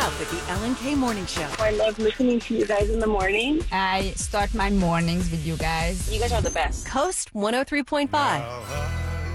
up with the Ellen K Morning Show. I love listening to you guys in the morning. I start my mornings with you guys. You guys are the best. Coast 103.5.